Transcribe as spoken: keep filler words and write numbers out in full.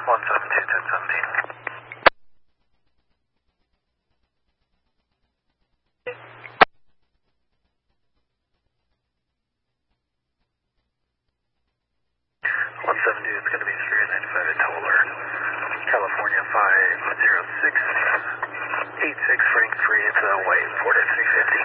one seven two, ten seventeen. one seven two, it's going to be three nine five at Toller, California five zero six eight six, Frank three, it's uh, white, four to three fifty.